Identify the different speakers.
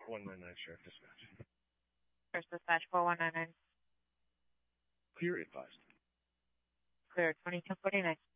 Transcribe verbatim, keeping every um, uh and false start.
Speaker 1: one nine nine, Sheriff Dispatch.
Speaker 2: First Dispatch, four one nine nine.
Speaker 1: Clear advised.
Speaker 2: Clear, twenty-two forty-nine.